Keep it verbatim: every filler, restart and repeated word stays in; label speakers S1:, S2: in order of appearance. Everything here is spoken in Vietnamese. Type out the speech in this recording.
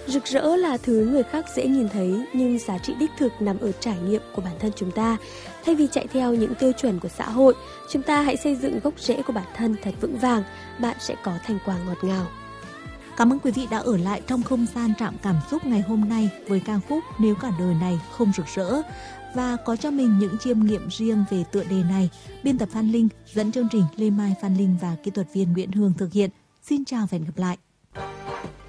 S1: Rực rỡ là thứ người khác dễ nhìn thấy, nhưng giá trị đích thực nằm ở trải nghiệm của bản thân chúng ta. Thay vì chạy theo những tiêu chuẩn của xã hội, chúng ta hãy xây dựng gốc rễ của bản thân thật vững vàng, bạn sẽ có thành quả ngọt ngào.
S2: Cảm ơn quý vị đã ở lại trong không gian trạm cảm xúc ngày hôm nay với ca khúc Nếu cả đời này không rực rỡ, và có cho mình những chiêm nghiệm riêng về tựa đề này. Biên tập Phan Linh, dẫn chương trình Lê Mai, Phan Linh và kỹ thuật viên Nguyễn Hương thực hiện. Xin chào và hẹn gặp lại.